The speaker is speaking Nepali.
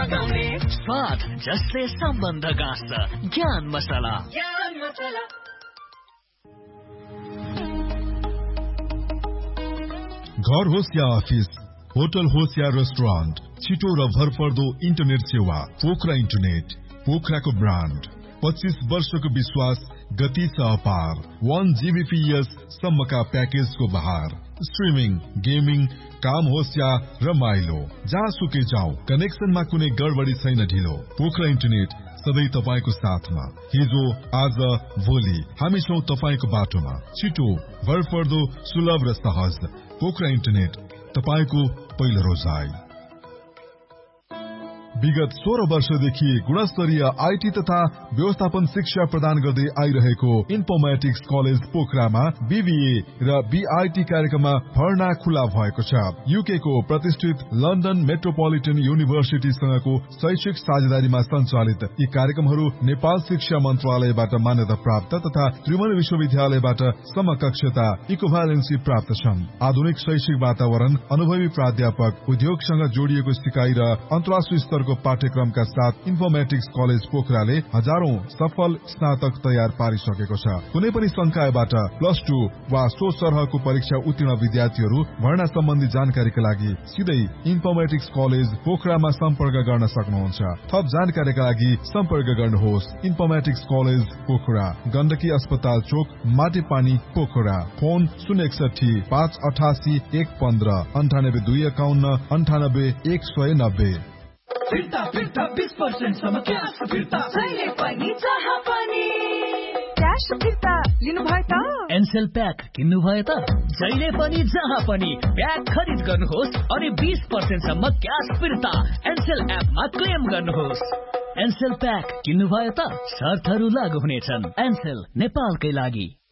पकाउने स्वाद जसले सम्बन्ध गाँस्छ ज्ञान मसला घर होस् या अफिस, होटल होस् या रेस्टुरेन्ट, छिटो र भरपर्दो इन्टरनेट सेवा पोखरा इन्टरनेट। पोखराको ब्रान्ड, 25 वर्षको विश्वास, गति छ अपार। 1 Gbps सम्मका प्याकेजको बहार। स्ट्रिमिङ, गेमिङ, काम होस् या रमाइलो, जहाँसुकै जाऊ, कनेक्सनमा कुनै गडबडी छैन ढिलो। पोखरा इन्टरनेट सधैँ तपाईको साथमा। हिजो, आज, भोलि हामी छौं तपाईको बाटोमा। छिटो, भरपर्दो, सुलभ र सहज। पोखरा इन्टरनेट, तपाईको पहिलो रोजाइ। विगत 16 वर्षदेखि गुणस्तरीय आईटी तथा व्यवस्थापन शिक्षा प्रदान गर्दै आइरहेको इन्फर्मेटिक्स कलेज पोखरामा बीबीए र बीआईटी कार्यक्रममा भर्ना खुला भएको छ। यूके को प्रतिष्ठित लन्डन मेट्रोपोलिटन युनिभर्सिटीसँगको शैक्षिक साझेदारीमा सञ्चालित यी कार्यक्रमहरू नेपाल शिक्षा मन्त्रालयबाट मान्यता प्राप्त तथा त्रिभुवन विश्वविद्यालयबाट समकक्षता इक्विभ्यालेन्सी प्राप्त छन्। आधुनिक शैक्षिक वातावरण, अनुभवी प्राध्यापक, उद्योगसँग जोडिएको सिकाइ र अन्तर्राष्ट्रिय स्तरको पाठ्यक्रमका साथ इन्फर्मेटिक्स कलेज पोखराले हजारौं सफल स्नातक तयार पारिसकेको छ। कुनै पनि संकायबाट +2 वा सो सरहको परीक्षा उत्तीर्ण विद्यार्थीहरू भर्ना सम्बन्धी जानकारीका लागि सिधै इन्फर्मेटिक्स कलेज पोखरामा सम्पर्क गर्न सक्नुहुन्छ। थप जानकारीका लागि सम्पर्क गर्नुहोस् इन्फर्मेटिक्स कलेज पोखरा, गण्डकी अस्पताल चोक, माटेपानी पोखरा। फोन 061 588 115 98 251 98 190। फिर्ता 20% सम्म क्यास फिर्ता, जहिले पनि जहाँ पनि क्यास फिर्ता लिनुभयो त? एनसेल प्याक किन्नुभयो त? जहिले पनि जहाँ पनि प्याक खरिद गर्नुहोस् अनि 20% सम्म क्यास फिर्ता एनसेल एपमा क्लेम गर्नुहोस्। एनसेल प्याक किन्नुभयो त? शर्तहरू लागू हुनेछन्। एनसेल नेपालकै लागि।